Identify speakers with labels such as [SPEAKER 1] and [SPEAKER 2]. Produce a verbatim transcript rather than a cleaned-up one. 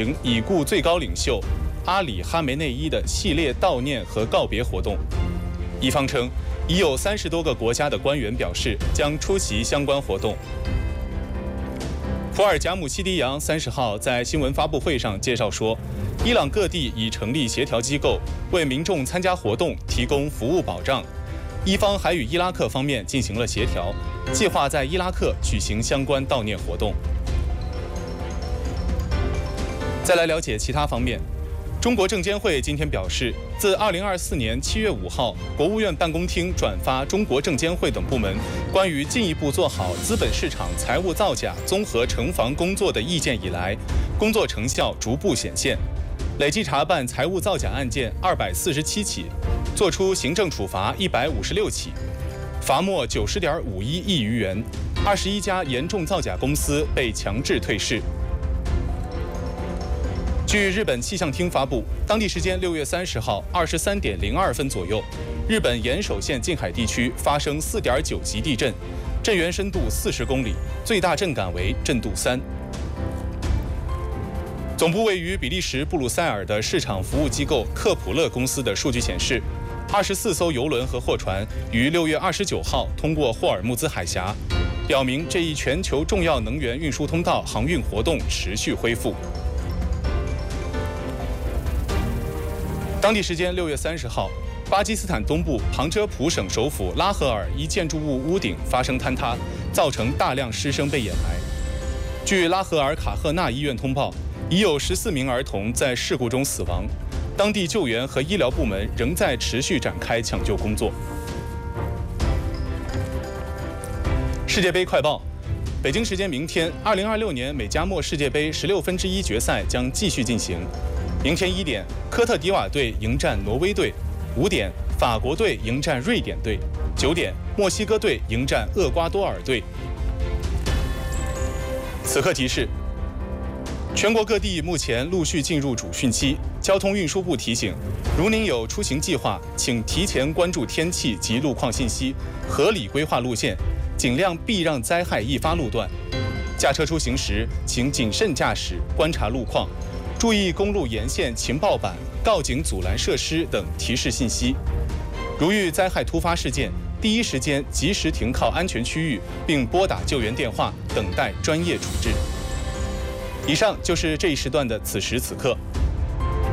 [SPEAKER 1] 行已故最高领袖阿里哈梅内伊的系列悼念和告别活动。伊方称，已有三十多个国家的官员表示将出席相关活动。普尔贾姆西迪扬三十号在新闻发布会上介绍说，伊朗各地已成立协调机构，为民众参加活动提供服务保障。伊方还与伊拉克方面进行了协调，计划在伊拉克举行相关悼念活动。再来了解其他方面。中国证监会今天表示，自二零二四年七月五号，国务院办公厅转发中国证监会等部门关于进一步做好资本市场财务造假综合惩防工作的意见以来，工作成效逐步显现，累计查办财务造假案件二百四十七起，作出行政处罚一百五十六起，罚没九十点五一亿余元，二十一家严重造假公司被强制退市。据日本气象厅发布，当地时间六月三十号二十三点零二分左右，日本岩手县近海地区发生四点九级地震，震源深度四十公里，最大震感为震度三。总部位于比利时布鲁塞尔的市场服务机构克普勒公司的数据显示，二十四艘邮轮和货船于六月二十九号通过霍尔木兹海峡，表明这一全球重要能源运输通道航运活动持续恢复。当地时间六月三十号，巴基斯坦东部旁遮普省首府拉合尔一建筑物屋顶发生坍塌，造成大量师生被掩埋。据拉合尔卡赫纳医院通报，已有十四名儿童在事故中死亡，当地救援和医疗部门仍在持续展开抢救工作。世界杯快报：北京时间明天，二零二六年美加墨世界杯十六分之一决赛将继续进行。明天一点，科特迪瓦队迎战挪威队；五点，法国队迎战瑞典队；九点，墨西哥队迎战厄瓜多尔队。此刻提示：全国各地目前陆续进入主汛期，交通运输部提醒，如您有出行计划，请提前关注天气及路况信息，合理规划路线，尽量避让灾害易发路段。驾车出行时，请谨慎驾驶，观察路况。注意公路沿线情报板、告警阻拦设施等提示信息。如遇灾害突发事件，第一时间及时停靠安全区域，并拨打救援电话，等待专业处置。以上就是这一时段的此时此刻。